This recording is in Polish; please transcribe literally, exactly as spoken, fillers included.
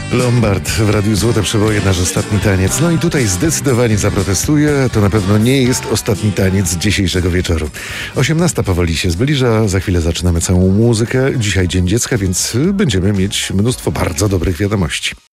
Lombard w Radiu Złote Przeboje, nasz ostatni taniec. No i tutaj zdecydowanie zaprotestuję. To na pewno nie jest ostatni taniec dzisiejszego wieczoru. osiemnasta powoli się zbliża. Za chwilę zaczynamy całą muzykę. Dzisiaj Dzień Dziecka, więc będziemy mieć mnóstwo bardzo dobrych wiadomości.